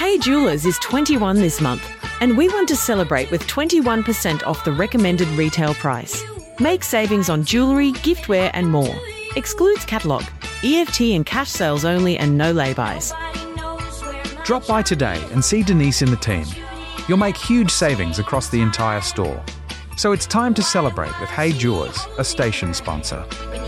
Hey Jewelers is 21 this month, and we want to celebrate with 21% off the recommended retail price. Make savings on jewellery, giftware and more. Excludes catalogue. EFT and cash sales only and no lay-bys. Drop by today and see Denise and the team. You'll make huge savings across the entire store. So it's time to celebrate with Hey Jewelers, a station sponsor.